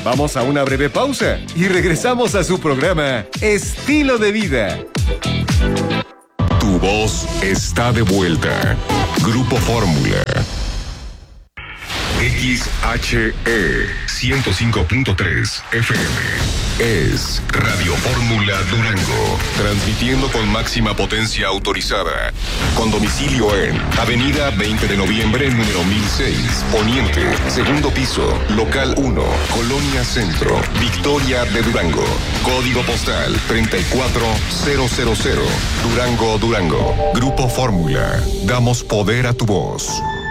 Vamos a una breve pausa y regresamos a su programa Estilo de Vida. Tu voz está de vuelta. Grupo Fórmula. XHE 105.3 FM es Radio Fórmula Durango, transmitiendo con máxima potencia autorizada, con domicilio en Avenida 20 de Noviembre, número 1006, Poniente, segundo piso, local 1, Colonia Centro, Victoria de Durango, código postal 34000, Durango, Durango. Grupo Fórmula, damos poder a tu voz.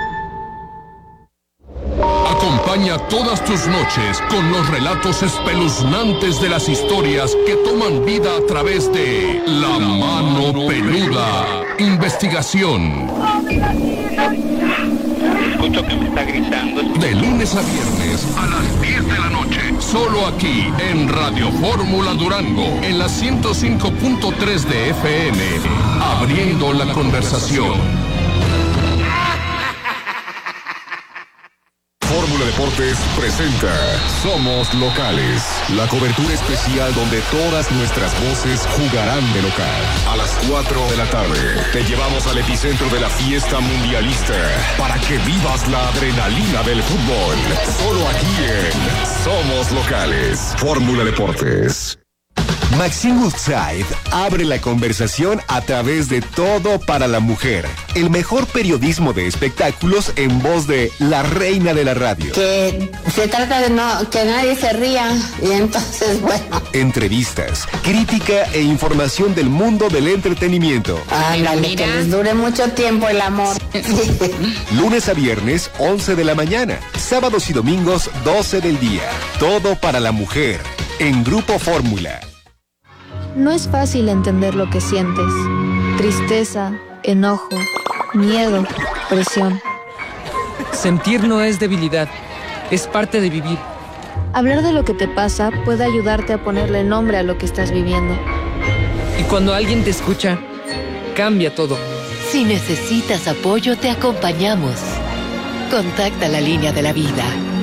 Acompaña todas tus noches con los relatos espeluznantes de las historias que toman vida a través de La Mano Peluda. Investigación. Escucho que me está gritando. De lunes a viernes a las 10 de la noche. Solo aquí en Radio Fórmula Durango, en la 105.3 de FM. Abriendo la conversación. Fórmula Deportes presenta Somos Locales, la cobertura especial donde todas nuestras voces jugarán de local. A las 4 de la tarde te llevamos al epicentro de la fiesta mundialista para que vivas la adrenalina del fútbol. Solo aquí en Somos Locales. Fórmula Deportes. Maxine Woodside abre la conversación a través de Todo para la Mujer, el mejor periodismo de espectáculos en voz de la reina de la radio. Que se trata de que nadie se ría y entonces, bueno. Entrevistas, crítica e información del mundo del entretenimiento. Ándale, que les dure mucho tiempo el amor. Lunes a viernes, 11 de la mañana. Sábados y domingos, 12 del día. Todo para la Mujer, en Grupo Fórmula. No es fácil entender lo que sientes. Tristeza, enojo, miedo, presión. Sentir no es debilidad, es parte de vivir. Hablar de lo que te pasa puede ayudarte a ponerle nombre a lo que estás viviendo. Y cuando alguien te escucha, cambia todo. Si necesitas apoyo, te acompañamos. Contacta la línea de la vida.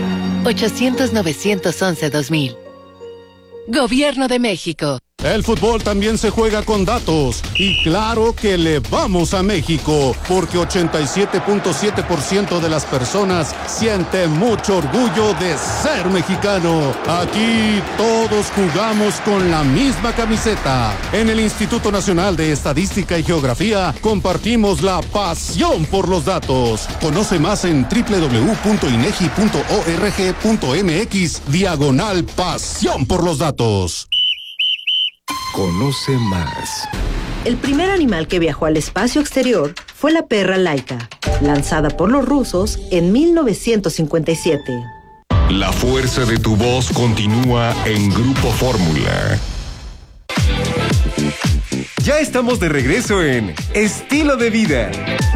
800-911-2000. Gobierno de México. El fútbol también se juega con datos y claro que le vamos a México porque 87.7% de las personas siente mucho orgullo de ser mexicano. Aquí todos jugamos con la misma camiseta. En el Instituto Nacional de Estadística y Geografía compartimos la pasión por los datos. Conoce más en www.inegi.org.mx/pasión por los datos. Conoce más. El primer animal que viajó al espacio exterior fue la perra Laika, lanzada por los rusos en 1957. La fuerza de tu voz continúa en Grupo Fórmula. Ya estamos de regreso en Estilo de Vida.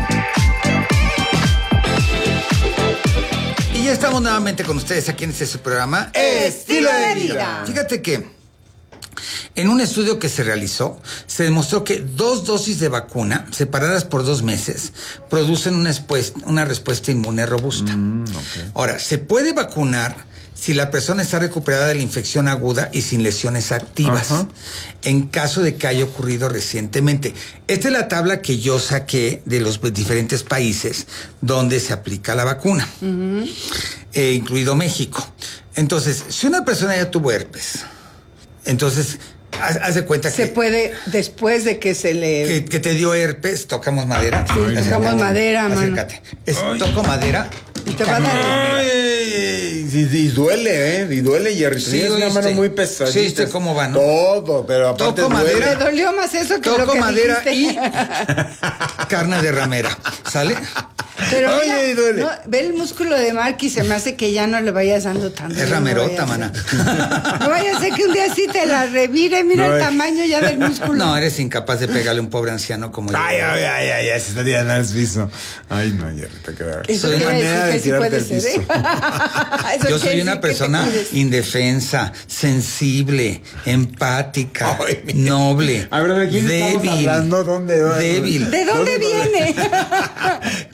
Y ya estamos nuevamente con ustedes aquí en su programa Estilo de Vida. Fíjate que en un estudio que se realizó, se demostró que 2 dosis de vacuna, separadas por 2 meses, producen una respuesta inmune robusta. Okay. Ahora, se puede vacunar si la persona está recuperada de la infección aguda y sin lesiones activas, en caso de que haya ocurrido recientemente. Esta es la tabla que yo saqué de los diferentes países donde se aplica la vacuna, incluido México. Entonces, si una persona ya tuvo herpes, entonces haz de cuenta que se puede, después de que se le... Que te dio herpes, tocamos madera. Sí, tocamos madera, mano. Acércate. Toco madera. Y te va a dar... Y duele, y duele, Jerry. Sí, es una mano muy pesada. Sí, ¿cómo va, no? Todo, pero aparte toco madera. Me dolió más eso que toco lo que madera dijiste. Y carne de ramera, ¿sale? Pero mira, duele. No, ve el músculo de Mark y se me hace que ya no le vayas dando tanto. Es ramerota, mana. No vaya a ser que un día sí te la revire, mira el tamaño ya del músculo. No, eres incapaz de pegarle a un pobre anciano como yo. Ay, se está tirando al piso. Ay, no, Jerry, te queda. Soy manera de tirarte al piso. Yo soy una persona indefensa, sensible, empática, noble, a ver, ¿de quién débil. Estamos hablando? Débil. ¿De dónde viene? ¿Qué te tomó?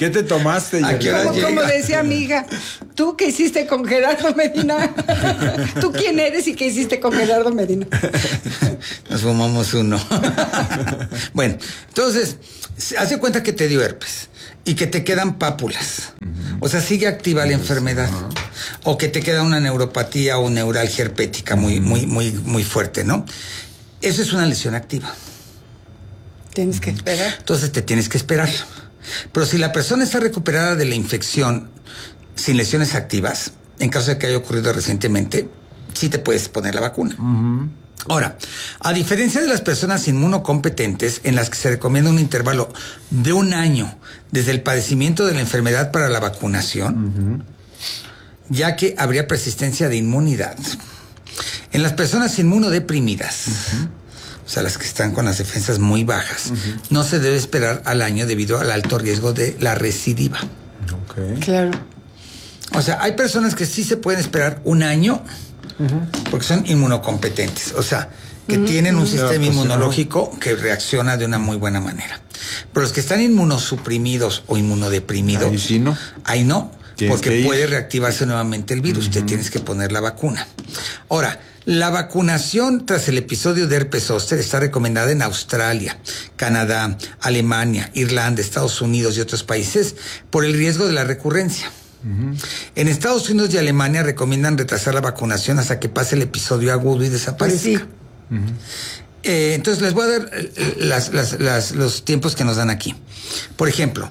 tomaste? Como decía mi hija, ¿tú qué hiciste con Gerardo Medina? ¿Tú quién eres y qué hiciste con Gerardo Medina? Nos fumamos uno. Bueno, entonces, hace cuenta que te dio herpes y que te quedan pápulas. O sea, sigue activa la enfermedad. O que te queda una neuropatía o neuralgia herpética muy fuerte, ¿no? Eso es una lesión activa. Tienes que esperar. Entonces te tienes que esperar. Pero si la persona está recuperada de la infección sin lesiones activas, en caso de que haya ocurrido recientemente, sí te puedes poner la vacuna. Ahora, a diferencia de las personas inmunocompetentes, en las que se recomienda un intervalo de 1 año desde el padecimiento de la enfermedad para la vacunación, ya que habría persistencia de inmunidad. En las personas inmunodeprimidas, o sea, las que están con las defensas muy bajas, no se debe esperar al año debido al alto riesgo de la recidiva. Claro. O sea, hay personas que sí se pueden esperar 1 año porque son inmunocompetentes, o sea, que tienen un sistema inmunológico que reacciona de una muy buena manera. Pero los que están inmunosuprimidos o inmunodeprimidos, ahí no, porque puede reactivarse nuevamente el virus, te tienes que poner la vacuna. Ahora, la vacunación tras el episodio de herpes zóster está recomendada en Australia, Canadá, Alemania, Irlanda, Estados Unidos y otros países por el riesgo de la recurrencia. En Estados Unidos y Alemania recomiendan retrasar la vacunación hasta que pase el episodio agudo y desaparezca. Entonces les voy a dar los tiempos que nos dan aquí. Por ejemplo,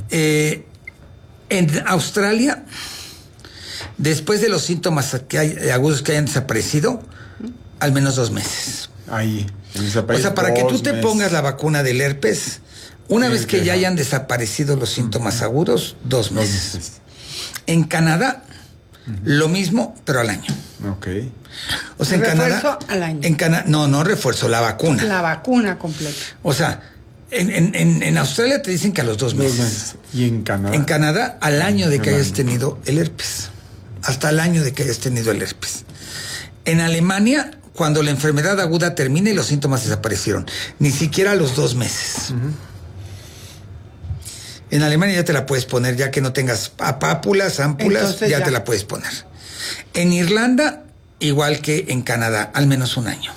en Australia, después de los síntomas agudos que hayan desaparecido, al menos 2 meses. O sea, para que tú te pongas la vacuna del herpes, una vez que ya hayan desaparecido los síntomas agudos, 2 meses. En Canadá, lo mismo, pero al año. O sea, en Canadá, al año. No refuerzo, la vacuna. La vacuna completa. O sea, en Australia te dicen que a los 2 meses. ¿Y en Canadá? En Canadá, al año de que hayas tenido el herpes. Hasta el año de que hayas tenido el herpes. En Alemania, cuando la enfermedad aguda termina y los síntomas desaparecieron. Ni siquiera a los 2 meses. En Alemania ya te la puedes poner, ya que no tengas pápulas, ámpulas, entonces ya te la puedes poner. En Irlanda, igual que en Canadá, al menos 1 año.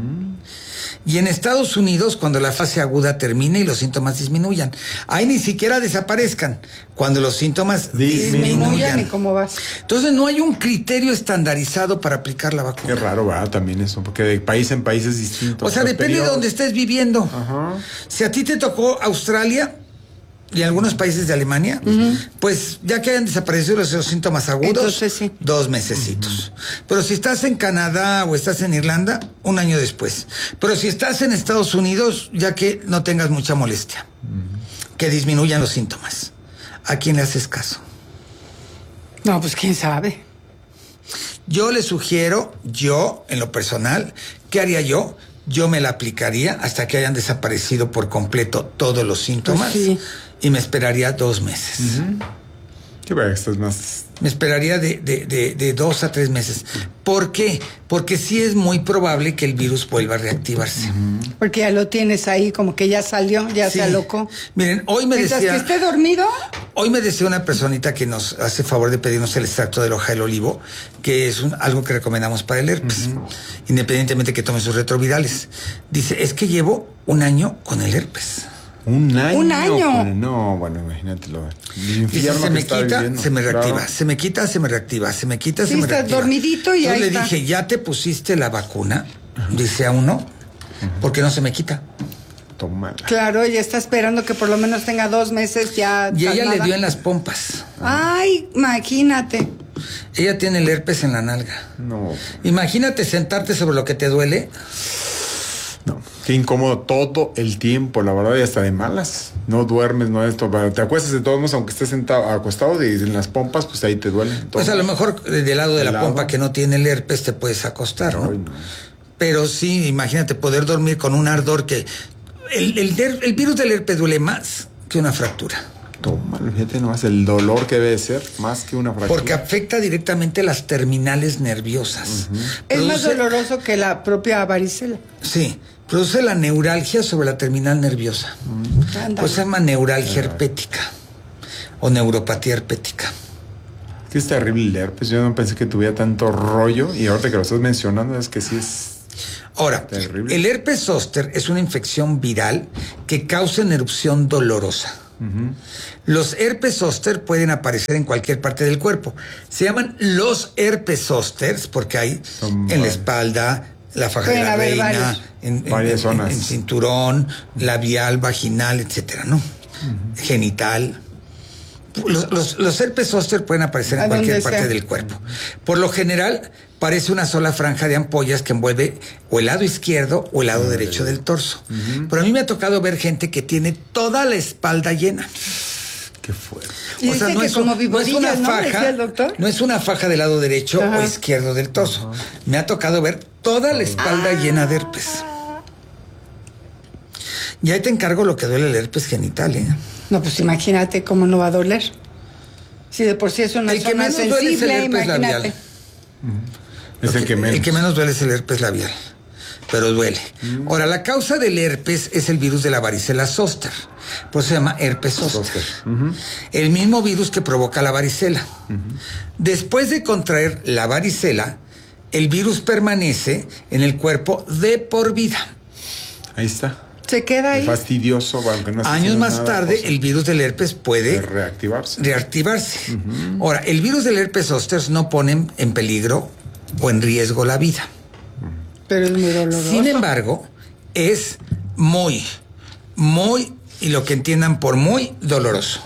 Y en Estados Unidos, cuando la fase aguda termine y los síntomas disminuyan. Ahí ni siquiera desaparezcan, cuando los síntomas disminuyan. ¿Y cómo vas? Entonces no hay un criterio estandarizado para aplicar la vacuna. Qué raro, ¿verdad? También eso, porque de país en país es distinto. O sea, depende de donde estés viviendo. Si a ti te tocó Australia y algunos países de Alemania, pues ya que hayan desaparecido los síntomas agudos, entonces, 2 mesecitos. Pero si estás en Canadá o estás en Irlanda, 1 año después. Pero si estás en Estados Unidos, ya que no tengas mucha molestia, que disminuyan los síntomas. ¿A quién le haces caso? No, pues quién sabe. Yo le sugiero, en lo personal, ¿qué haría yo? Yo me la aplicaría hasta que hayan desaparecido por completo todos los síntomas. Pues y me esperaría 2 meses. ¿Qué va? Estás más... Me esperaría de 2 a 3 meses. ¿Por qué? Porque sí es muy probable que el virus vuelva a reactivarse. Porque ya lo tienes ahí, como que ya salió, ya se alocó. Miren, hoy me decía... Mientras que esté dormido... Hoy me decía una personita que nos hace favor de pedirnos el extracto de la hoja del olivo, que es algo que recomendamos para el herpes, independientemente que tome sus retrovirales. Dice, es que llevo 1 año con el herpes. 1 año. 1 año. No, bueno, imagínatelo. Dice, se me quita, se me reactiva. Se me quita, se me reactiva. Se me quita, se me reactiva. Estás dormidito y ahí le dije, ¿ya te pusiste la vacuna? Dice, aún no, porque no se me quita. Tómala. Claro, ella está esperando que por lo menos tenga 2 meses ya. Y ella le dio en las pompas. Ay, imagínate. Ella tiene el herpes en la nalga. No. Imagínate sentarte sobre lo que te duele. No, qué incómodo todo el tiempo, la verdad, y hasta de malas. No duermes, no esto, te acuestas de todos modos, aunque estés acostado y en las pompas, pues ahí te duele. Pues a lo mejor del lado de la pompa que no tiene el herpes te puedes acostar, ¿no? No. Pero sí, imagínate poder dormir con un ardor que... El virus del herpes duele más que una fractura. Tómalo, fíjate nomás el dolor que debe ser más que una fractura. Porque afecta directamente las terminales nerviosas. Es más doloroso que la propia varicela. Sí, produce la neuralgia sobre la terminal nerviosa. Pues se llama neuralgia herpética. o neuropatía herpética. Que es terrible el herpes. Yo no pensé que tuviera tanto rollo y ahorita que lo estás mencionando es que sí es. Ahora, terrible. El herpes zóster es una infección viral que causa una erupción dolorosa. Los herpes zóster pueden aparecer en cualquier parte del cuerpo. Se llaman los herpes zósters porque hay en la espalda, la faja de la reina, en zonas, en cinturón, labial, vaginal, etcétera, ¿no? Genital. Los herpes zóster pueden aparecer en cualquier parte del cuerpo. Por lo general, parece una sola franja de ampollas que envuelve o el lado izquierdo o el lado derecho del torso. Pero a mí me ha tocado ver gente que tiene toda la espalda llena. Qué fuerte. O sea, no es una faja, no es una faja del lado derecho o izquierdo del torso. Me ha tocado ver toda la espalda llena de herpes. Y ahí te encargo lo que duele el herpes genital, ¿eh? No, pues imagínate cómo no va a doler. Si de por sí es una zona sensible, imagínate. Es el que menos. El que menos duele es el herpes labial, pero duele. Ahora, la causa del herpes es el virus de la varicela zóster. Por eso se llama herpes zóster. El mismo virus que provoca la varicela. Después de contraer la varicela, el virus permanece en el cuerpo de por vida. Ahí está. Se queda ahí. Fastidioso, aunque no. Años más tarde, el virus del herpes puede reactivarse. Ahora, el virus del herpes zóster no pone en peligro o en riesgo la vida. Pero es muy doloroso. Sin embargo, es muy, y lo que entiendan por muy, doloroso.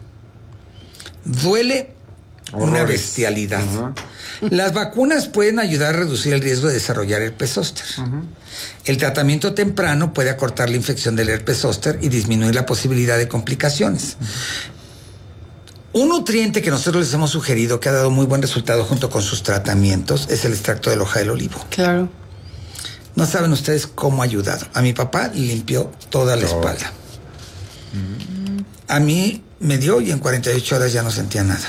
Duele una bestialidad. Las vacunas pueden ayudar a reducir el riesgo de desarrollar herpes zóster. El tratamiento temprano puede acortar la infección del herpes zóster y disminuir la posibilidad de complicaciones. Un nutriente que nosotros les hemos sugerido que ha dado muy buen resultado junto con sus tratamientos es el extracto de la hoja del olivo. Claro. No saben ustedes cómo ha ayudado. A mi papá limpió toda la espalda. A mí me dio y en 48 horas ya no sentía nada.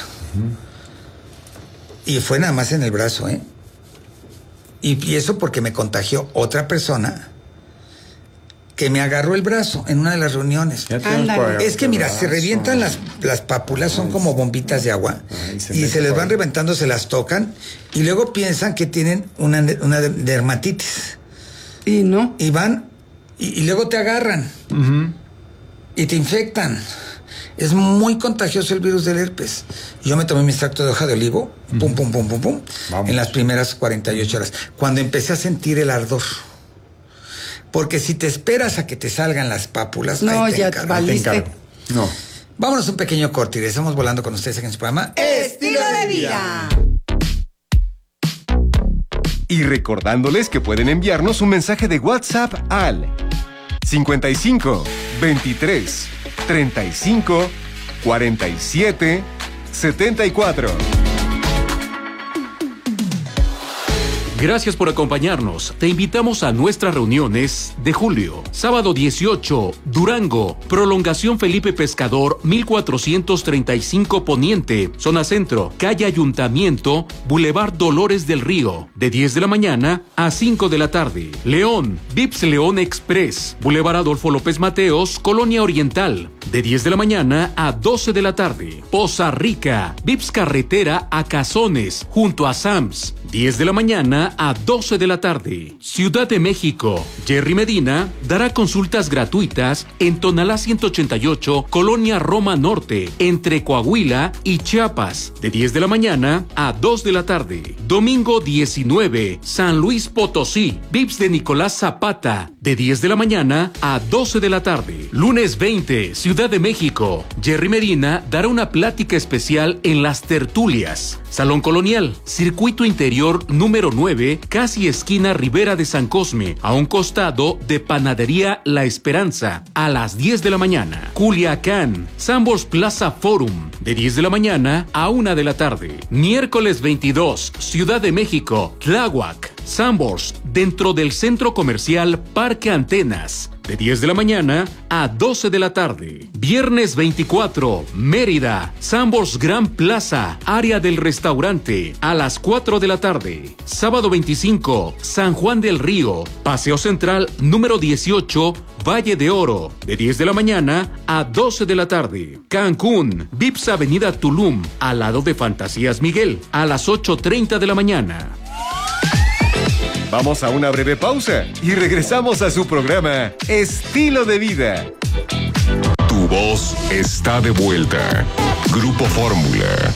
Y fue nada más en el brazo, ¿eh? Y eso porque me contagió otra persona que me agarró el brazo en una de las reuniones. Es que mira, se revientan las pápulas, son como bombitas de agua, y se les van reventando, se las tocan, y luego piensan que tienen una dermatitis. Y no. Y van, y luego te agarran, y te infectan. Es muy contagioso el virus del herpes. Yo me tomé mi extracto de hoja de olivo, pum, en las primeras 48 horas, cuando empecé a sentir el ardor. Porque si te esperas a que te salgan las pápulas, no, ya te valiste. No. Vámonos a un pequeño corte y estamos volando con ustedes aquí en su programa Estilo de Vida. Y recordándoles que pueden enviarnos un mensaje de WhatsApp al 55 23 35 47 74. Gracias por acompañarnos. Te invitamos a nuestras reuniones de julio. Sábado 18, Durango. Prolongación Felipe Pescador, 1435 Poniente. Zona Centro. Calle Ayuntamiento, Boulevard Dolores del Río. De 10 de la mañana a 5 de la tarde. León. Vips León Express. Boulevard Adolfo López Mateos, Colonia Oriental. De 10 de la mañana a 12 de la tarde. Poza Rica. Vips Carretera a Cazones, junto a Sams. 10 de la mañana a 12 de la tarde. Ciudad de México. Jerry Medina dará consultas gratuitas en Tonalá 188, Colonia Roma Norte, entre Coahuila y Chiapas. De 10 de la mañana a 2 de la tarde. Domingo 19, San Luis Potosí. Vips de Nicolás Zapata. De 10 de la mañana a 12 de la tarde. Lunes 20, Ciudad de México. Jerry Medina dará una plática especial en Las Tertulias. Salón Colonial, Circuito Interior número 9, casi esquina Ribera de San Cosme, a un costado de Panadería La Esperanza, a las 10 de la mañana. Culiacán, Sambors Plaza Forum, de 10 de la mañana a 1 de la tarde. Miércoles 22, Ciudad de México, Tláhuac, Sanborns, dentro del centro comercial Parque Antenas, de 10 de la mañana a 12 de la tarde. Viernes 24, Mérida, Sanborns Gran Plaza, área del restaurante, a las 4 de la tarde. Sábado 25, San Juan del Río, Paseo Central número 18, Valle de Oro, de 10 de la mañana a 12 de la tarde. Cancún, Vips Avenida Tulum, al lado de Fantasías Miguel, a las 8:30 de la mañana. Vamos a una breve pausa y regresamos a su programa Estilo de Vida. Tu voz está de vuelta. Grupo Fórmula.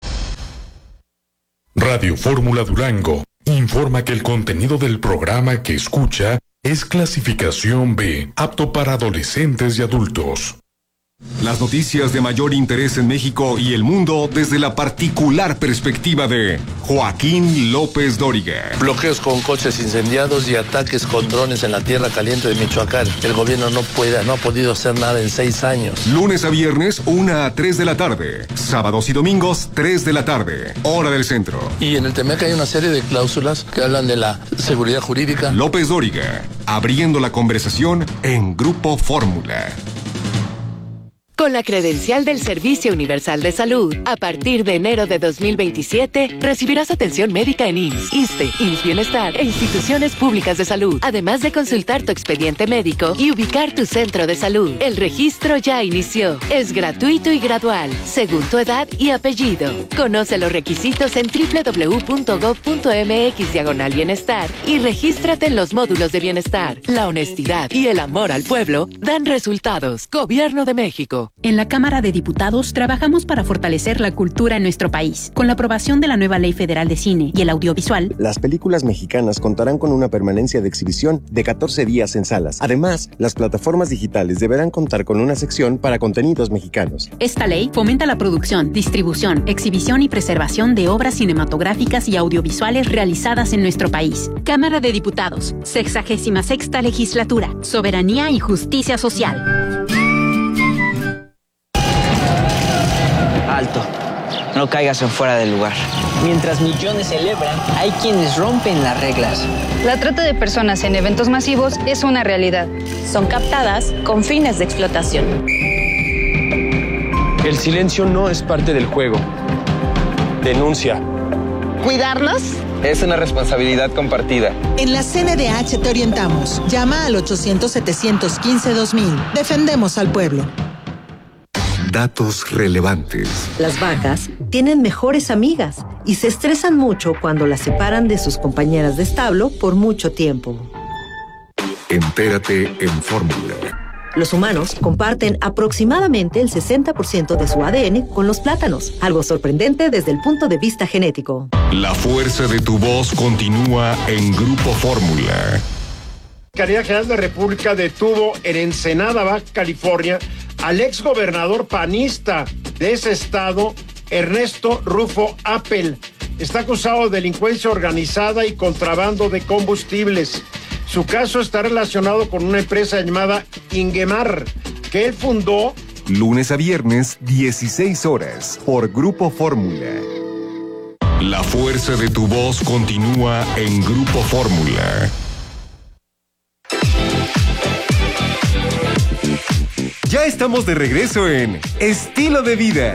Radio Fórmula Durango informa que el contenido del programa que escucha es clasificación B, apto para adolescentes y adultos. Las noticias de mayor interés en México y el mundo desde la particular perspectiva de Joaquín López Dóriga. Bloqueos con coches incendiados y ataques con drones en la tierra caliente de Michoacán. El gobierno no ha podido hacer nada en 6 años. Lunes a viernes, 1 a 3 de la tarde. Sábados y domingos, 3 de la tarde. Hora del centro. Y en el TEMEC hay una serie de cláusulas que hablan de la seguridad jurídica. López Dóriga, abriendo la conversación en Grupo Fórmula. Con la credencial del Servicio Universal de Salud, a partir de enero de 2027, recibirás atención médica en IMSS, ISSSTE, IMSS Bienestar e instituciones públicas de salud, además de consultar tu expediente médico y ubicar tu centro de salud. El registro ya inició. Es gratuito y gradual, según tu edad y apellido. Conoce los requisitos en www.gov.mx/bienestar y regístrate en los módulos de bienestar. La honestidad y el amor al pueblo dan resultados. Gobierno de México. En la Cámara de Diputados trabajamos para fortalecer la cultura en nuestro país. Con la aprobación de la nueva Ley Federal de Cine y el Audiovisual, las películas mexicanas contarán con una permanencia de exhibición de 14 días en salas. Además, las plataformas digitales deberán contar con una sección para contenidos mexicanos. Esta ley fomenta la producción, distribución, exhibición y preservación de obras cinematográficas y audiovisuales realizadas en nuestro país. Cámara de Diputados, 66ª Legislatura, Soberanía y Justicia Social. Alto, no caigas en fuera del lugar. Mientras millones celebran, hay quienes rompen las reglas. La trata de personas en eventos masivos es una realidad. Son captadas con fines de explotación. El silencio no es parte del juego. Denuncia. ¿Cuidarlos? Es una responsabilidad compartida. En la CNDH te orientamos. Llama al 800-715-2000. Defendemos al pueblo. Datos relevantes. Las vacas tienen mejores amigas y se estresan mucho cuando las separan de sus compañeras de establo por mucho tiempo. Entérate en Fórmula. Los humanos comparten aproximadamente el 60% de su ADN con los plátanos, algo sorprendente desde el punto de vista genético. La fuerza de tu voz continúa en Grupo Fórmula. La Fiscalía General de la República detuvo en Ensenada, Baja California, al exgobernador panista de ese estado, Ernesto Rufo Appel. Está acusado de delincuencia organizada y contrabando de combustibles. Su caso está relacionado con una empresa llamada Ingemar, que él fundó. Lunes a viernes, 16 horas, por Grupo Fórmula. La fuerza de tu voz continúa en Grupo Fórmula. Ya estamos de regreso en Estilo de Vida.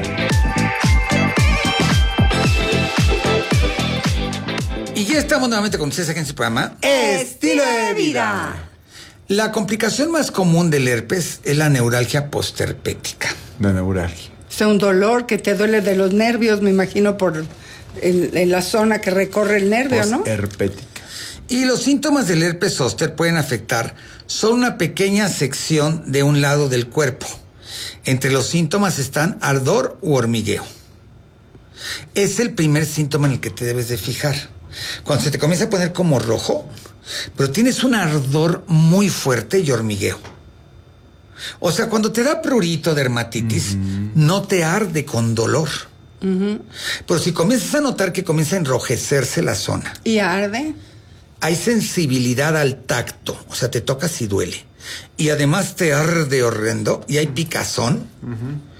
Y ya estamos nuevamente con ustedes aquí en su programa Estilo de Vida. La complicación más común del herpes es la neuralgia posterpética. La neuralgia. Es un dolor que te duele de los nervios, me imagino, por en la zona que recorre el nervio, ¿no? Posterpética. Y los síntomas del herpes zóster pueden afectar solo una pequeña sección de un lado del cuerpo. Entre los síntomas están ardor u hormigueo. Es el primer síntoma en el que te debes de fijar. Cuando se te comienza a poner como rojo, pero tienes un ardor muy fuerte y hormigueo. O sea, cuando te da prurito, dermatitis, no te arde con dolor. Pero si comienzas a notar que comienza a enrojecerse la zona. ¿Y arde? Hay sensibilidad al tacto, o sea, te tocas y duele. Y además te arde horrendo y hay picazón.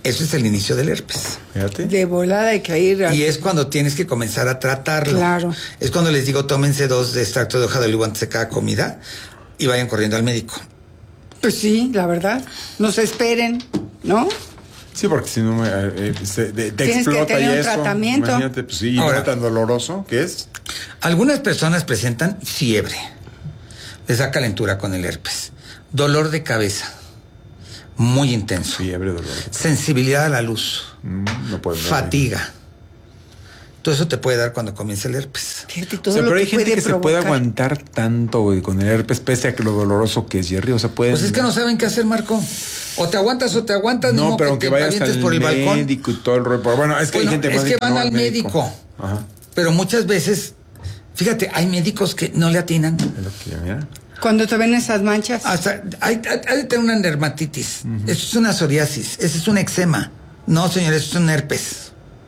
Eso es el inicio del herpes. Fíjate. De volada hay que ir Y es cuando tienes que comenzar a tratarlo. Claro. Es cuando les digo, tómense 2 de extracto de hoja de olivo antes de cada comida y vayan corriendo al médico. Pues sí, la verdad. No se esperen, ¿no? Sí, porque si no te explota que tener y un eso. Imagínate, Imagínate, pues sí, y no era tan doloroso que es. Algunas personas presentan fiebre. Les da calentura con el herpes. Dolor de cabeza. Muy intenso. Fiebre, dolor. Sensibilidad a la luz. No puede fatiga. Todo eso te puede dar cuando comienza el herpes. Pero hay gente que se puede aguantar tanto, güey, con el herpes, pese a que lo doloroso que es, Jerry. O sea, puede. Pues es que no saben qué hacer, Marco. O te aguantas, No, pero aunque vayas al por el balcón. médico y todo el rollo. Bueno, es que hay gente es que van al médico. Ajá. Pero muchas veces, fíjate, hay médicos que no le atinan. Mira. Cuando te ven esas manchas. Hasta hay de tener una dermatitis. Eso es una psoriasis. Eso es un eczema. No, señor, eso es un herpes.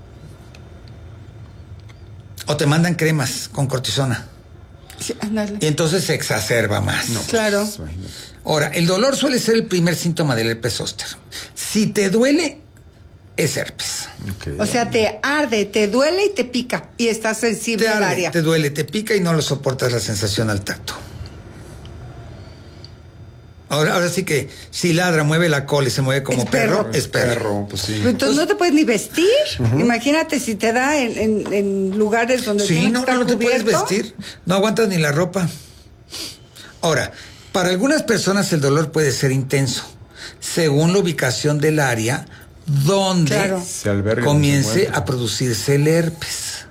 O te mandan cremas con cortisona. Sí, ándale. Y entonces se exacerba más. Claro. Ahora, el dolor suele ser el primer síntoma del herpes zóster. Si te duele, es herpes. O sea, te arde, te duele y te pica. Y estás sensible al área. Te duele, te pica y no lo soportas la sensación al tacto. Ahora sí que si ladra, mueve la cola y se mueve como perro, es perro. Pues sí. Pero entonces no te puedes ni vestir. Imagínate si te da en lugares donde sí, no te puedes vestir. No aguantas ni la ropa. Ahora, para algunas personas el dolor puede ser intenso, según la ubicación del área donde comience a producirse el herpes.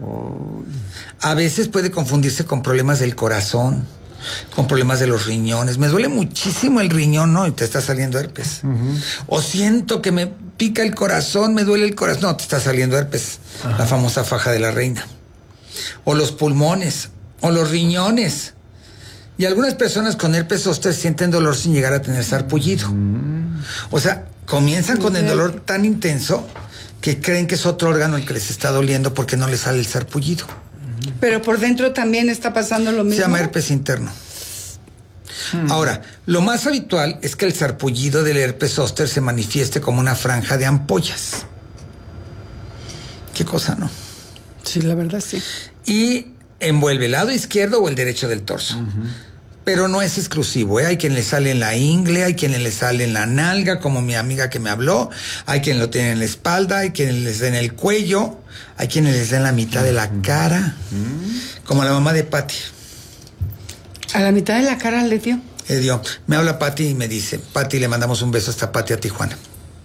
A veces puede confundirse con problemas del corazón, con problemas de los riñones. Me duele muchísimo el riñón, ¿no? Y te está saliendo herpes. O siento que me pica el corazón, me duele el corazón. No, te está saliendo herpes. La famosa faja de la reina. O los pulmones, o los riñones. Y algunas personas con herpes zóster sienten dolor sin llegar a tener sarpullido. O sea, comienzan con el dolor tan intenso que creen que es otro órgano el que les está doliendo porque no les sale el sarpullido. Pero por dentro también está pasando lo mismo. Se llama herpes interno. Ahora, lo más habitual es que el sarpullido del herpes zóster se manifieste como una franja de ampollas. Qué cosa, ¿no? Sí, la verdad sí. Y envuelve el lado izquierdo o el derecho del torso. Pero no es exclusivo, ¿eh? Hay quien le sale en la ingle, hay quien le sale en la nalga, como mi amiga que me habló, hay quien lo tiene en la espalda, hay quien les da en el cuello, hay quienes les da en la mitad de la cara, como la mamá de Pati. ¿A la mitad de la cara le dio? Le dio. Me habla Pati y me dice, Pati, le mandamos un beso hasta Pati a Tijuana.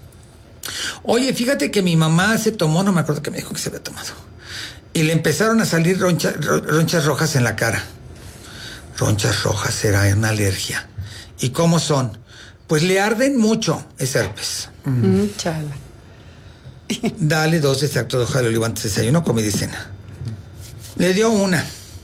Oye, fíjate que mi mamá se tomó, no me acuerdo que me dijo que se había tomado, y le empezaron a salir ronchas rojas en la cara. Ronchas rojas, será una alergia. ¿Y cómo son? Pues le arden mucho, es herpes. Chala. Dale 2 de extracto de hoja de olivo antes de desayuno, comida y cena. Le dio una,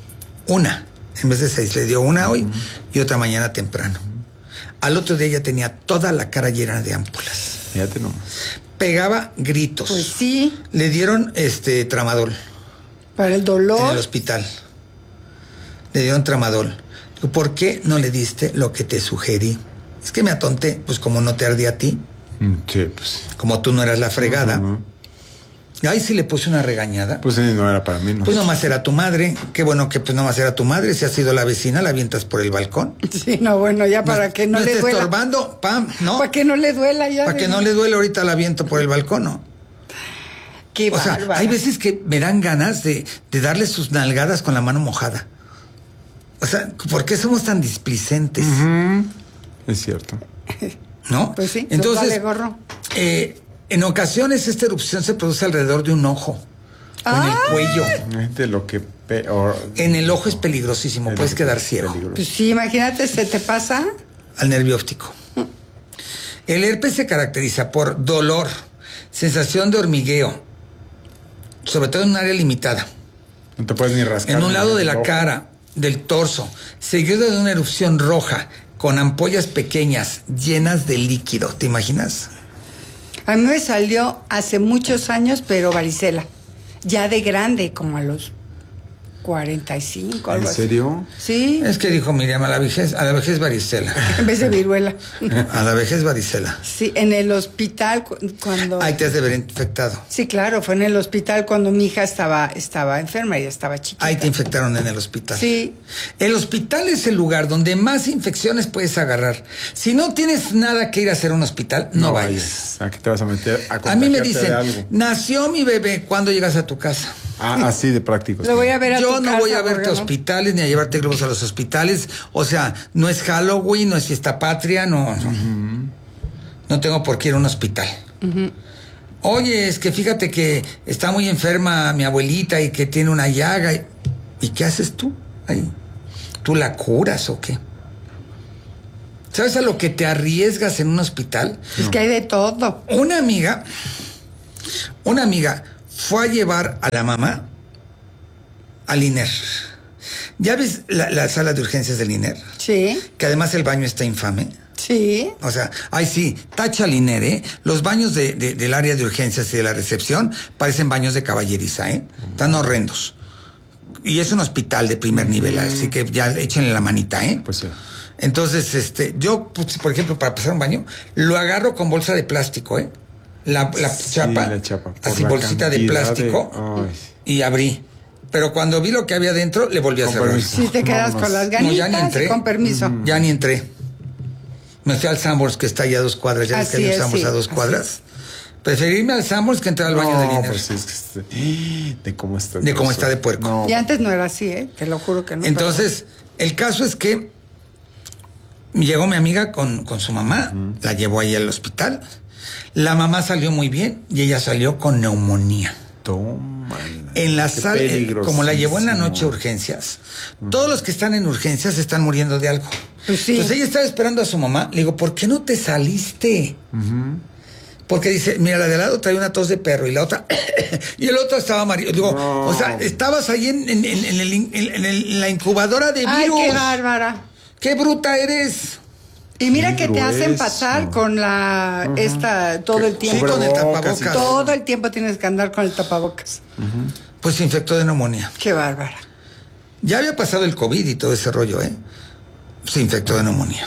en vez de 6, le dio una hoy y otra mañana temprano. Al otro día ya tenía toda la cara llena de ámpulas. Fíjate nomás. Pegaba gritos. Pues sí. Le dieron tramadol. Para el dolor. En el hospital. Le dieron tramadol. Digo, ¿por qué no le diste lo que te sugerí? Es que me atonté, pues como no te ardía a ti. Sí, pues. Como tú no eras la fregada. Ay, sí le puse una regañada. Pues no era para mí, ¿no? Pues nomás era tu madre. Qué bueno que pues nomás era tu madre. Si ha sido la vecina, la avientas por el balcón. Sí, no, bueno, ya para que no le duela. No esté estorbando, pam, ¿no? Para que no le duela ya. Para que no le duele, ahorita la aviento por el balcón, ¿no? Qué bárbara. O sea, hay veces que me dan ganas de darle sus nalgadas con la mano mojada. O sea, ¿por qué somos tan displicentes? Es cierto. ¿No? Pues sí, entonces, vale gorro. En ocasiones esta erupción se produce alrededor de un ojo. O en el cuello. De lo que en el ojo es peligrosísimo, puedes quedar ciego. Pues sí, imagínate, se te pasa al nervio óptico. El herpes se caracteriza por dolor, sensación de hormigueo, sobre todo en un área limitada. No te puedes ni rascar. En un lado de la cara, del torso, seguido de una erupción roja con ampollas pequeñas llenas de líquido. ¿Te imaginas? A mí me salió hace muchos años, pero varicela. Ya de grande, como a los 45, algo ¿En serio? Así. Sí. Es que dijo Miriam, a la vejez varicela. En vez de viruela. A la vejez varicela. Sí, en el hospital cuando... Ahí te has de ver infectado. Sí, claro, fue en el hospital cuando mi hija estaba enferma, ella estaba chiquita. Ahí te infectaron en el hospital. Sí. El hospital es el lugar donde más infecciones puedes agarrar. Si no tienes nada que ir a hacer a un hospital, no vayas. ¿A qué te vas a meter? A mí me dicen, nació mi bebé, ¿cuándo llegas a tu casa? Así de práctico. Lo voy a ver a Yo tu no casa, voy a verte a ¿no? hospitales ni a llevarte globos a los hospitales. O sea, no es Halloween, no es fiesta patria, no. No tengo por qué ir a un hospital. Oye, es que fíjate que está muy enferma mi abuelita y que tiene una llaga. ¿Y qué haces tú ahí? ¿Tú la curas o qué? ¿Sabes a lo que te arriesgas en un hospital? Es que hay de todo. Una amiga fue a llevar a la mamá al INER. ¿Ya ves la sala de urgencias del INER? Sí. Que además el baño está infame. Sí. O sea, ay sí, tacha el INER, ¿eh? Los baños del área de urgencias y de la recepción parecen baños de caballeriza, ¿eh? Están horrendos. Y es un hospital de primer nivel, así que ya échenle la manita, ¿eh? Pues sí. Entonces, yo, pues, por ejemplo, para pasar un baño, lo agarro con bolsa de plástico, ¿eh? La chapa, la chapa, así bolsita de plástico, y abrí. Pero cuando vi lo que había dentro, le volví a cerrar. Sí, te quedas con las ganitas. No, ya ni entré. Con permiso. Ya ni entré. Me fui al Sanborns, que está allá a 2 cuadras. Ya ves que hay un Sanborns a 2 cuadras. Preferí irme al Sanborns que entrar al baño del INER. Pues es que de cómo está. De cómo está de puerco. No. Y antes no era así, ¿eh? Te lo juro que no. Entonces, el caso es que llegó mi amiga con su mamá, la llevó ahí al hospital. La mamá salió muy bien y ella salió con neumonía. Toma. En la sala, como la llevó en la noche a urgencias, todos los que están en urgencias están muriendo de algo. Pues sí. Entonces ella estaba esperando a su mamá. Le digo, ¿por qué no te saliste? Porque dice, mira, la de al lado traía una tos de perro y la otra, y el otro estaba amarillo. Digo, o sea, estabas ahí en la incubadora de virus. Ay, qué bárbara. ¡Qué bruta eres! Y mira que te hacen pasar con todo el tiempo. Sí, con el tapabocas. Todo el tiempo tienes que andar con el tapabocas. Pues se infectó de neumonía. Qué bárbara. Ya había pasado el COVID y todo ese rollo, ¿eh? Se infectó de neumonía.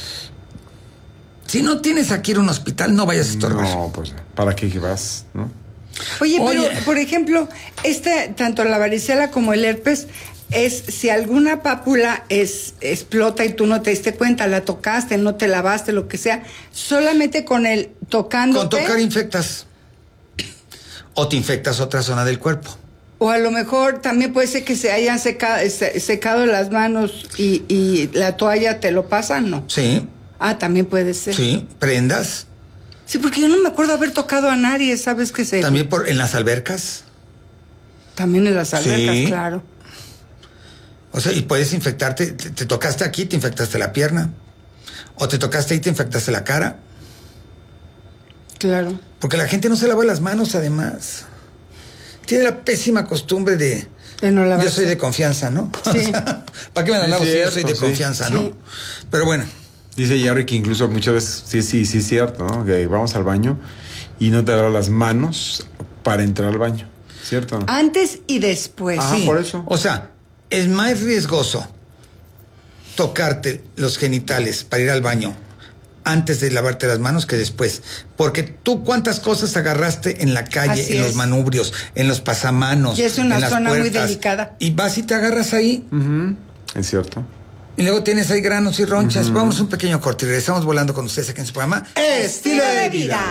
Si no tienes aquí ir a un hospital, no vayas a estorbar. No, pues, ¿para qué vas? ¿No? Oye, pero, por ejemplo, tanto la varicela como el herpes, si alguna pápula explota y tú no te diste cuenta, la tocaste, no te lavaste, lo que sea, solamente con el tocándote. Con tocar infectas. O te infectas otra zona del cuerpo. O a lo mejor también puede ser que se hayan secado las manos y la toalla te lo pasan, ¿no? Sí. Ah, también puede ser. Sí, prendas. Sí, porque yo no me acuerdo haber tocado a nadie, ¿sabes qué sé? También en las albercas. También en las albercas, sí. Claro. O sea, y puedes infectarte, te tocaste aquí, te infectaste la pierna. O te tocaste ahí, te infectaste la cara. Claro. Porque la gente no se lava las manos, además. Tiene la pésima costumbre de no lavarse. Yo soy de confianza, ¿no? Sí. O sea, ¿para qué me la lavo si yo soy de confianza, no? Pero bueno. Dice Jerry que incluso muchas veces, sí es cierto, ¿no? Que vamos al baño y no te lavas las manos para entrar al baño, ¿cierto? Antes y después. Sí, por eso. O sea, es más riesgoso tocarte los genitales para ir al baño antes de lavarte las manos que después. Porque tú cuántas cosas agarraste en la calle, Así en los es. manubrios, en los pasamanos. Y es una en las zona muy puertas, delicada. Y vas y te agarras ahí. Es cierto. Y luego tienes ahí granos y ronchas. Vamos a un pequeño corte y regresamos volando con ustedes aquí en su programa Estilo de Vida.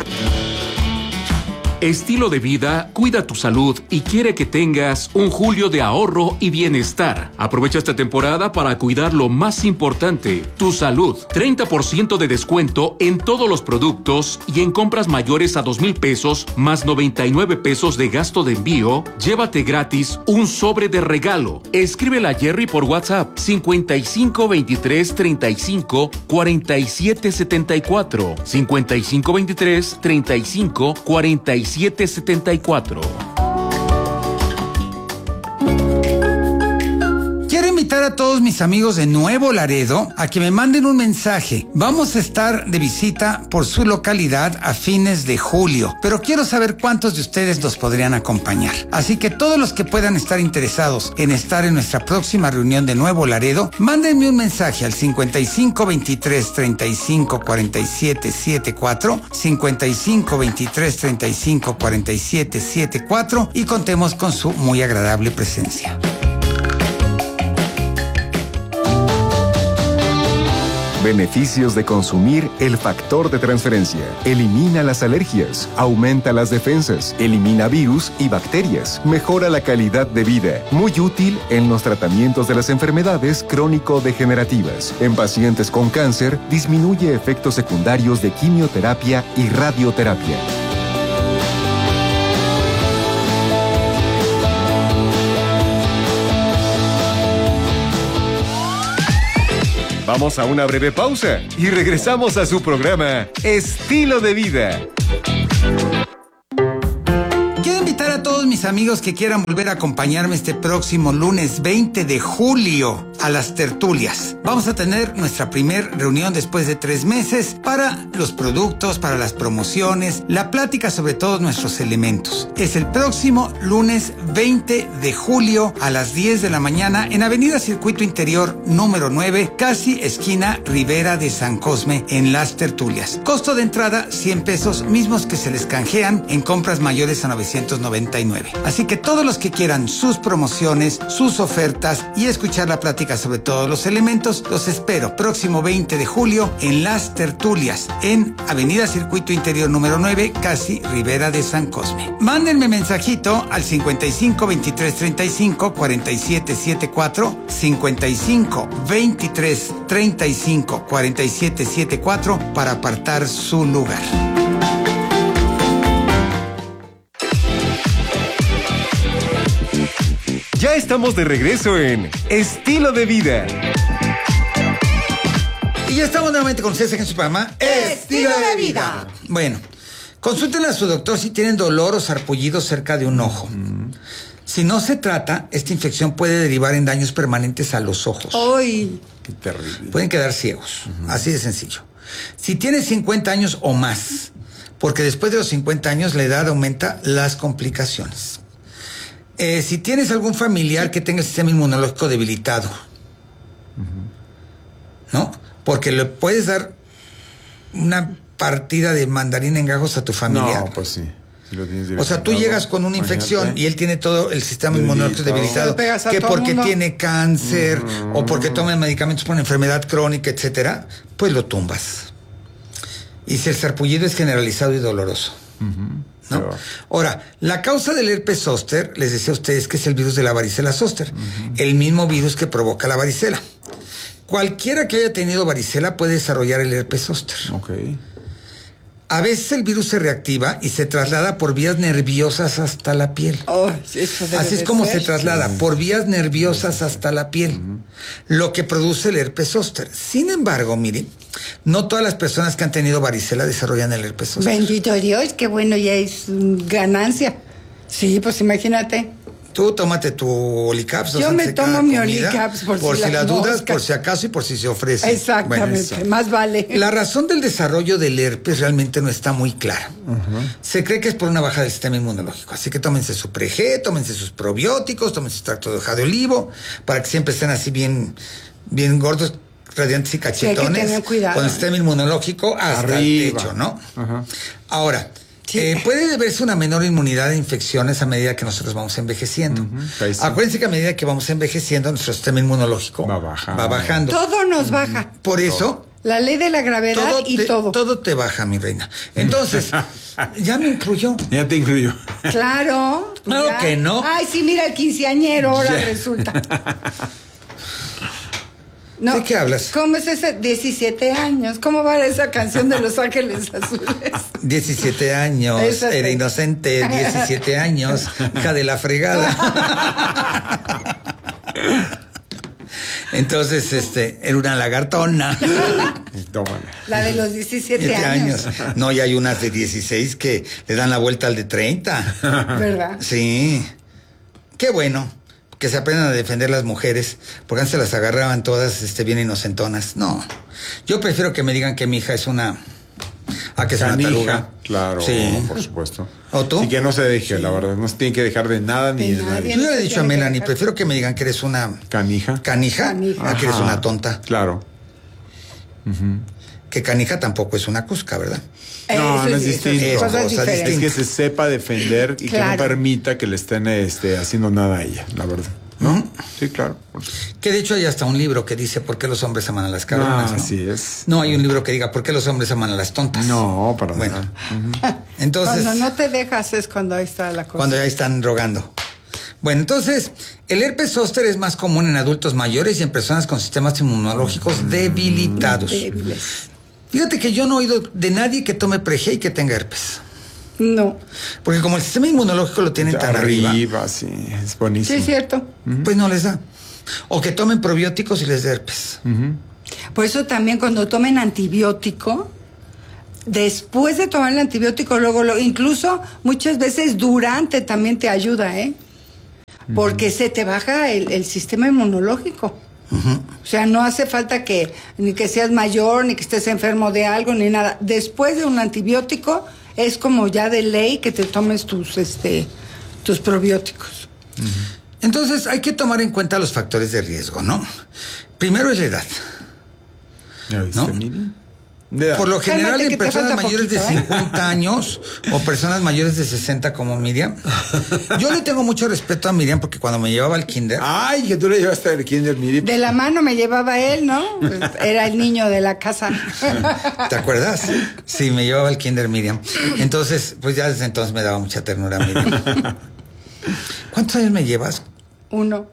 Estilo de Vida cuida tu salud y quiere que tengas un julio de ahorro y bienestar. Aprovecha esta temporada para cuidar lo más importante, tu salud. 30% de descuento en todos los productos y en compras mayores a 2,000 pesos más 99 pesos de gasto de envío. Llévate gratis un sobre de regalo. Escríbele a Jerry por WhatsApp 55 23 35 47 74 55 23 35 47 74. Quiero invitar a todos mis amigos de Nuevo Laredo a que me manden un mensaje. Vamos a estar de visita por su localidad a fines de julio, pero quiero saber cuántos de ustedes nos podrían acompañar. Así que todos los que puedan estar interesados en estar en nuestra próxima reunión de Nuevo Laredo, mándenme un mensaje al 55 23 35 47 74, 55 23 35 47 74 y contemos con su muy agradable presencia. Beneficios de consumir el factor de transferencia. Elimina las alergias, aumenta las defensas, elimina virus y bacterias, mejora la calidad de vida. Muy útil en los tratamientos de las enfermedades crónico-degenerativas. En pacientes con cáncer, disminuye efectos secundarios de quimioterapia y radioterapia. Vamos a una breve pausa y regresamos a su programa Estilo de Vida. Quiero invitar a todos mis amigos que quieran volver a acompañarme este próximo lunes 20 de julio a las tertulias. Vamos a tener nuestra primer reunión después de 3 meses para los productos, para las promociones, la plática sobre todos nuestros elementos. Es el próximo lunes 20 de julio a las 10 de la mañana en Avenida Circuito Interior número 9, casi esquina Ribera de San Cosme, en las tertulias. Costo de entrada 100 pesos, mismos que se les canjean en compras mayores a 999. Así que todos los que quieran sus promociones, sus ofertas y escuchar la plática sobre todos los elementos, los espero próximo 20 de julio en las tertulias en Avenida Circuito Interior número 9, casi Ribera de San Cosme. Mándenme mensajito al 55 23 35 47 74, 55 23 35 47 74 para apartar su lugar. Ya estamos de regreso en Estilo de Vida. Y ya estamos nuevamente con ustedes en su programa Estilo de Vida. Bueno, consulten a su doctor si tienen dolor o sarpullido cerca de un ojo. Si no se trata, esta infección puede derivar en daños permanentes a los ojos. ¡Ay! Qué terrible. Pueden quedar ciegos, así de sencillo. Si tienes 50 años o más, porque después de los 50 años la edad aumenta las complicaciones. Si tienes algún familiar que tenga el sistema inmunológico debilitado, ¿no? Porque le puedes dar una partida de mandarín en gajos a tu familiar. No, pues sí. Si lo tienes o sea, tú llegas con una infección y él tiene todo el sistema inmunológico debilitado, que porque tiene cáncer o porque toma medicamentos por una enfermedad crónica, etcétera, pues lo tumbas. Y si el sarpullido es generalizado y doloroso. ¿No? Ahora, la causa del herpes zóster, les decía a ustedes que es el virus de la varicela zóster, el mismo virus que provoca la varicela. Cualquiera que haya tenido varicela puede desarrollar el herpes zóster. A veces el virus se reactiva y se traslada por vías nerviosas hasta la piel. Así es como se traslada, por vías nerviosas hasta la piel, lo que produce el herpes zóster. Sin embargo, miren, no todas las personas que han tenido varicela desarrollan el herpes zóster. Bendito Dios, qué bueno, ya es ganancia. Sí, pues imagínate. Tú tómate tu Olicaps. Yo me tomo mi Olicaps por si la dudas, por si acaso y por si se ofrece. Exactamente, bueno, más vale. La razón del desarrollo del herpes realmente no está muy clara. Se cree que es por una baja del sistema inmunológico. Así que tómense su pre-G, tómense sus probióticos, tómense su extracto de hoja de olivo, para que siempre estén así bien gordos, radiantes y cachetones. Sí, hay que tener cuidado. Con el sistema inmunológico hasta el techo, ¿no? Ahora, puede deberse una menor inmunidad de infecciones a medida que nosotros vamos envejeciendo. Acuérdense que a medida que vamos envejeciendo, nuestro sistema inmunológico va bajando. Todo nos baja. Por eso... La ley de la gravedad todo. Todo te baja, mi reina. Entonces, ¿ya me incluyó? Ya te incluyó. Claro. Claro que no. Ay, sí, mira el quinceañero, ahora resulta. No, ¿de qué hablas? ¿Cómo es ese? 17 años. ¿Cómo va esa canción de Los Ángeles Azules? 17 años. Era inocente. 17 años. Hija de la fregada. Entonces, era una lagartona. La de los 17 años. No, y hay unas de 16 que le dan la vuelta al de 30. ¿Verdad? Sí. Qué bueno. que se aprendan a defender las mujeres, porque antes se las agarraban todas bien inocentonas. No, yo prefiero que me digan que mi hija es una... que es una taruga. Claro, sí. Por supuesto. ¿O tú? Sí, que no se deje, la verdad. No se tiene que dejar de nada ni de nadie. Yo le he dicho a Melanie, prefiero que me digan que eres una... Canija. A que eres una tonta. Claro. Que canija tampoco es una cusca, ¿verdad? No es distinto. Es que se sepa defender y que no permita que le estén haciendo nada a ella, la verdad. ¿No? Sí, claro. Que de hecho hay hasta un libro que dice ¿por qué los hombres aman a las cabronas? ¿no? Así es. No hay un libro que diga ¿por qué los hombres aman a las tontas? No, para nada. Entonces, cuando no te dejas es cuando ahí está la cosa. Cuando ya están rogando. Bueno, entonces, el herpes zóster es más común en adultos mayores y en personas con sistemas inmunológicos debilitados. Fíjate que yo no he oído de nadie que tome Pregé y que tenga herpes. No. Porque como el sistema inmunológico lo tienen tan arriba. Sí, es buenísimo. Sí, es cierto. Pues no les da. O que tomen probióticos y les dé herpes. Por eso también cuando tomen antibiótico, después de tomar el antibiótico, luego incluso muchas veces durante también te ayuda, ¿eh? Porque se te baja el sistema inmunológico. O sea, no hace falta ni que seas mayor, ni que estés enfermo de algo, ni nada. Después de un antibiótico, es como ya de ley que te tomes tus probióticos. Entonces, hay que tomar en cuenta los factores de riesgo, ¿no? Primero es la edad. ¿No? Por lo general, en personas mayores de 50 años o personas mayores de 60 como Miriam. Yo le tengo mucho respeto a Miriam porque cuando me llevaba al kinder... Ay, que tú le llevaste al kinder, Miriam. De la mano me llevaba él, ¿no? Era el niño de la casa. ¿Te acuerdas? Sí, me llevaba al kinder Miriam. Entonces, pues ya desde entonces me daba mucha ternura Miriam. ¿Cuántos años me llevas? 1.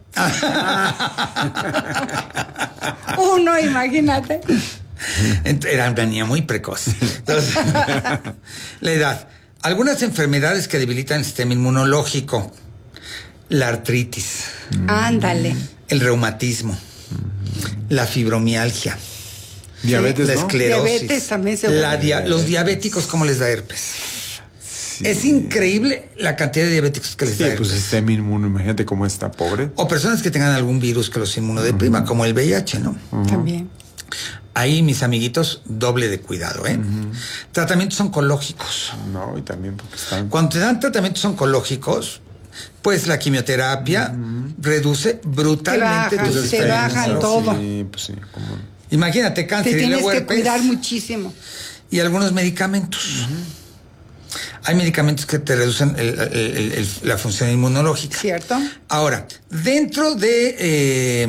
1, imagínate. Era una niña muy precoz. Entonces, la edad. Algunas enfermedades que debilitan el sistema inmunológico. La artritis. Ándale. El reumatismo. La fibromialgia. Diabetes, la esclerosis. Diabetes también se los diabéticos, ¿cómo les da herpes? Sí. Es increíble la cantidad de diabéticos que les da herpes. Pues el sistema inmuno, imagínate cómo está, pobre. O personas que tengan algún virus que los inmunodeprima, como el VIH, ¿no? También. Ahí, mis amiguitos, doble de cuidado, ¿eh? Tratamientos oncológicos. No, y también porque están... Cuando te dan tratamientos oncológicos, pues la quimioterapia reduce brutalmente tus defensas. Se bajan todo. Sí, pues sí. ¿Cómo? Imagínate cáncer y luego herpes. Tienes que cuidar muchísimo. Y algunos medicamentos. Hay medicamentos que te reducen la función inmunológica. ¿Cierto? Ahora, dentro de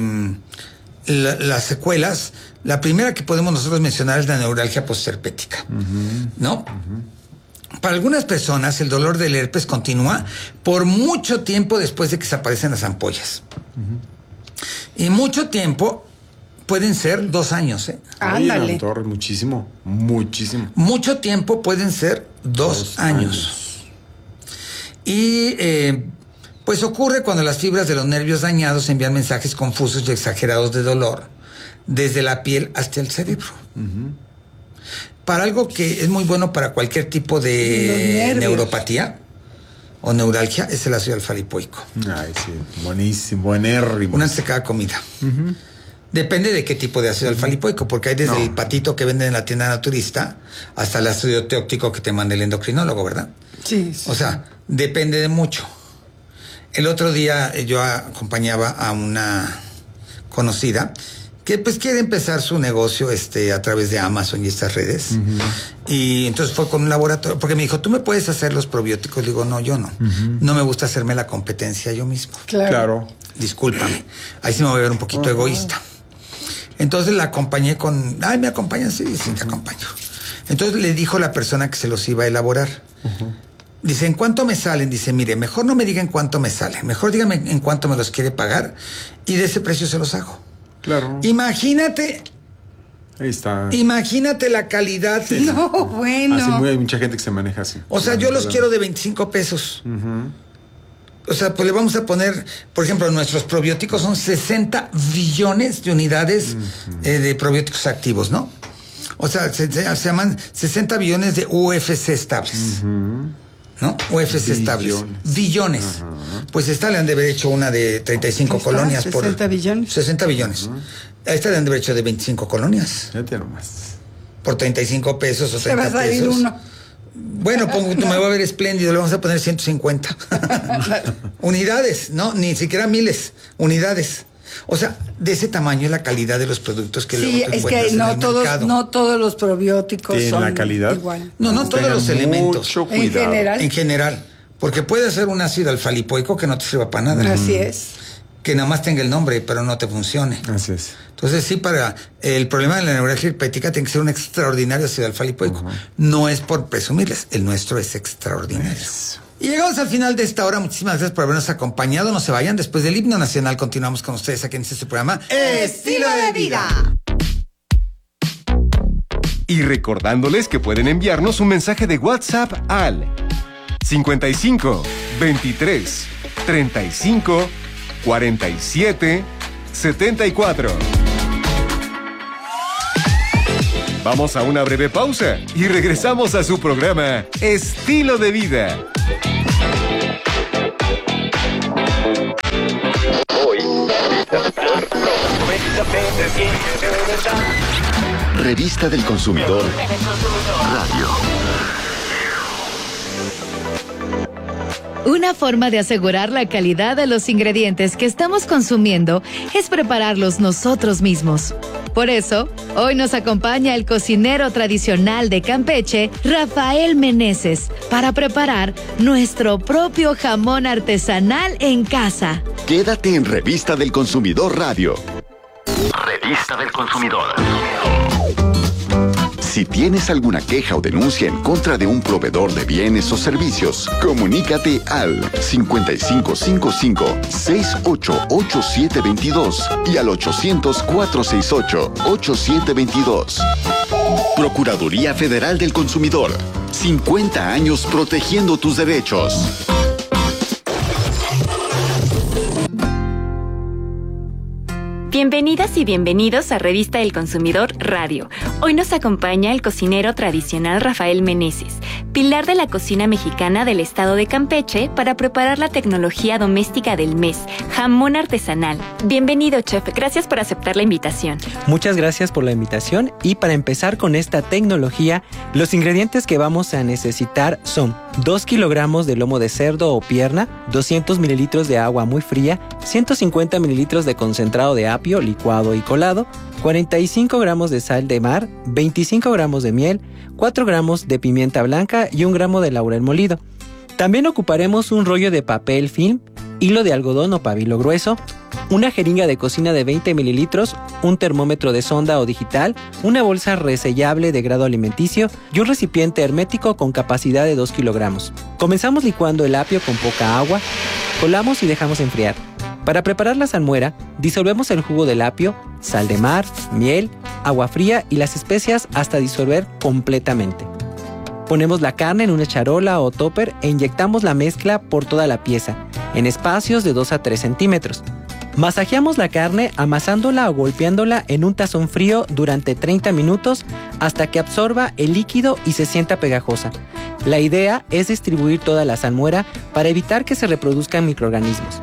las secuelas, la primera que podemos nosotros mencionar es la neuralgia postherpética, ¿no? Para algunas personas el dolor del herpes continúa por mucho tiempo después de que se aparecen las ampollas. Y mucho tiempo pueden ser 2 años, ¿eh? Ándale. Muchísimo. Mucho tiempo pueden ser 2 años. Y pues ocurre cuando las fibras de los nervios dañados envían mensajes confusos y exagerados de dolor desde la piel hasta el cerebro. Para algo que es muy bueno para cualquier tipo de neuropatía o neuralgia es el ácido alfa-lipoico. Ay, sí, buenísimo, buenérrimo. Una antes de cada comida. Depende de qué tipo de ácido alfa-lipoico, porque hay desde el patito que venden en la tienda naturista hasta el ácido teóctico que te manda el endocrinólogo, ¿verdad? Sí. O sea, depende de mucho. El otro día yo acompañaba a una conocida que pues quiere empezar su negocio a través de Amazon y estas redes. Y entonces fue con un laboratorio, porque me dijo, ¿tú me puedes hacer los probióticos? Le digo, no, yo no. No me gusta hacerme la competencia yo mismo. Claro. Discúlpame. Ahí sí me voy a ver un poquito egoísta. Entonces la acompañé con... Ay, ¿me acompañan? Sí, te acompaño. Entonces le dijo la persona que se los iba a elaborar. Dice, ¿en cuánto me salen? Dice, mire, mejor no me diga en cuánto me sale. Mejor dígame en cuánto me los quiere pagar y de ese precio se los hago. Claro. Imagínate. Ahí está. Imagínate la calidad. No, bueno. Hay mucha gente que se maneja así. O sea, yo los quiero de 25 pesos. O sea, pues le vamos a poner, por ejemplo, nuestros probióticos son 60 billones de unidades de probióticos activos, ¿no? O sea, se llaman 60 billones de UFC estables. ¿no? UFs estables. Billones. Pues esta le han de haber hecho una de 35 colonias. 60 billones. 60 billones. A esta le han de haber hecho de 25 colonias. Fíjate nomás. Por 35 pesos o 30 pesos. Se va a salir uno. Bueno, me va a ver espléndido, le vamos a poner 150. Unidades, ¿no? Ni siquiera miles, unidades. O sea, de ese tamaño es la calidad de los productos que luego tú encuentras en el mercado. No todos los probióticos son la calidad igual. No todos los elementos. Mucho cuidado. En general. Porque puede ser un ácido alfa-lipoico que no te sirva para nada. Así es. Que nada más tenga el nombre, pero no te funcione. Así es. Entonces, sí, para el problema de la neuralgia herpética tiene que ser un extraordinario ácido alfa-lipoico. No es por presumirles, el nuestro es extraordinario. Y llegamos al final de esta hora. Muchísimas gracias por habernos acompañado. No se vayan. Después del himno nacional continuamos con ustedes aquí en este programa Estilo de Vida. Y recordándoles que pueden enviarnos un mensaje de WhatsApp al 55 23 35 47 74. Vamos a una breve pausa y regresamos a su programa Estilo de Vida. Revista del Consumidor Radio. Una forma de asegurar la calidad de los ingredientes que estamos consumiendo es prepararlos nosotros mismos. Por eso, hoy nos acompaña el cocinero tradicional de Campeche, Rafael Meneses, para preparar nuestro propio jamón artesanal en casa. Quédate en Revista del Consumidor Radio. Revista del Consumidor. Si tienes alguna queja o denuncia en contra de un proveedor de bienes o servicios, comunícate al 5555-688722 y al 800-468-8722. Procuraduría Federal del Consumidor. 50 años protegiendo tus derechos. Bienvenidas y bienvenidos a Revista del Consumidor Radio. Hoy nos acompaña el cocinero tradicional Rafael Meneses, pilar de la cocina mexicana del estado de Campeche, para preparar la tecnología doméstica del mes, jamón artesanal. Bienvenido, chef. Gracias por aceptar la invitación. Muchas gracias por la invitación. Y para empezar con esta tecnología, los ingredientes que vamos a necesitar son 2 kilogramos de lomo de cerdo o pierna, 200 mililitros de agua muy fría, 150 mililitros de concentrado de apio licuado y colado, 45 gramos de sal de mar, 25 gramos de miel, 4 gramos de pimienta blanca y 1 gramo de laurel molido. También ocuparemos un rollo de papel film, hilo de algodón o pabilo grueso, una jeringa de cocina de 20 mililitros, un termómetro de sonda o digital, una bolsa resellable de grado alimenticio y un recipiente hermético con capacidad de 2 kilogramos. Comenzamos licuando el apio con poca agua, colamos y dejamos enfriar. Para preparar la salmuera, disolvemos el jugo del apio, sal de mar, miel, agua fría y las especias hasta disolver completamente. Ponemos la carne en una charola o topper e inyectamos la mezcla por toda la pieza, en espacios de 2 a 3 centímetros. Masajeamos la carne amasándola o golpeándola en un tazón frío durante 30 minutos hasta que absorba el líquido y se sienta pegajosa. La idea es distribuir toda la salmuera para evitar que se reproduzcan microorganismos.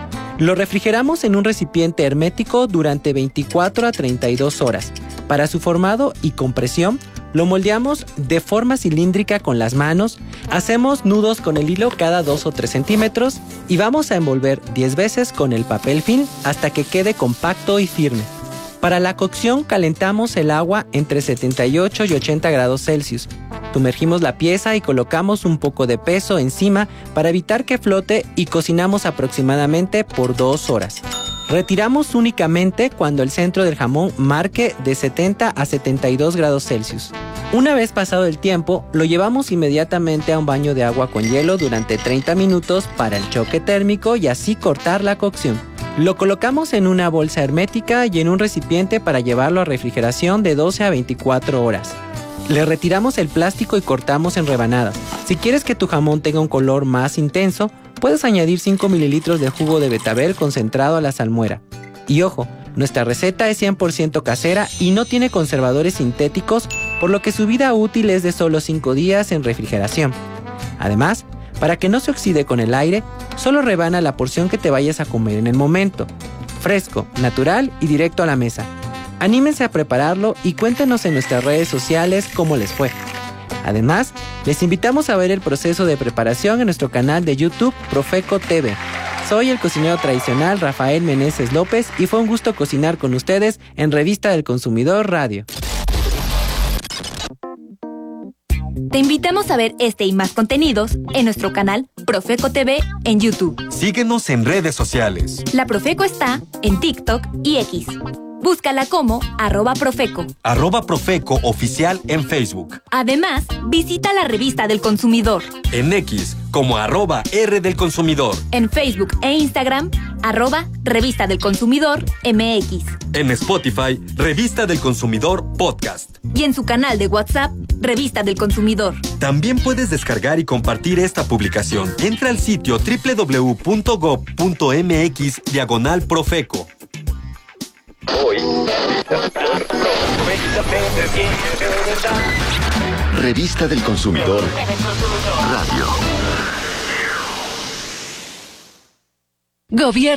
Lo refrigeramos en un recipiente hermético durante 24 a 32 horas. Para su formado y compresión, lo moldeamos de forma cilíndrica con las manos, hacemos nudos con el hilo cada 2 o 3 centímetros y vamos a envolver 10 veces con el papel film hasta que quede compacto y firme. Para la cocción calentamos el agua entre 78 y 80 grados Celsius. Sumergimos la pieza y colocamos un poco de peso encima para evitar que flote y cocinamos aproximadamente por 2 horas. Retiramos únicamente cuando el centro del jamón marque de 70 a 72 grados Celsius. Una vez pasado el tiempo, lo llevamos inmediatamente a un baño de agua con hielo durante 30 minutos para el choque térmico y así cortar la cocción. Lo colocamos en una bolsa hermética y en un recipiente para llevarlo a refrigeración de 12 a 24 horas. Le retiramos el plástico y cortamos en rebanadas. Si quieres que tu jamón tenga un color más intenso, puedes añadir 5 mililitros de jugo de betabel concentrado a la salmuera. Y ojo, nuestra receta es 100% casera y no tiene conservadores sintéticos, por lo que su vida útil es de solo 5 días en refrigeración. Además, Para que no se oxide con el aire, solo rebana la porción que te vayas a comer en el momento. Fresco, natural y directo a la mesa. Anímense a prepararlo y cuéntenos en nuestras redes sociales cómo les fue. Además, les invitamos a ver el proceso de preparación en nuestro canal de YouTube Profeco TV. Soy el cocinero tradicional Rafael Meneses López y fue un gusto cocinar con ustedes en Revista del Consumidor Radio. Te invitamos a ver este y más contenidos en nuestro canal Profeco TV en YouTube. Síguenos en redes sociales. La Profeco está en TikTok y X. Búscala como @Profeco. @Profeco Oficial en Facebook. Además, visita la Revista del Consumidor. En X como @R del Consumidor. En Facebook e Instagram, @Revista del Consumidor MX. En Spotify, Revista del Consumidor Podcast. Y en su canal de WhatsApp, Revista del Consumidor. También puedes descargar y compartir esta publicación. Entra al sitio www.gov.mx/Profeco. Hoy. Revista del Consumidor Radio. Gobierno.